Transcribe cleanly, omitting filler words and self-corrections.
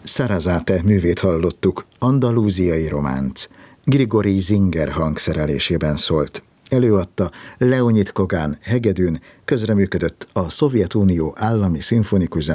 Sarasate művét hallottuk, Andalúziai románc. Grigorij Zinger hangszerelésében szólt. Előadta Leonid Kogan hegedűn, közreműködött a Szovjetunió Állami Szimfonikus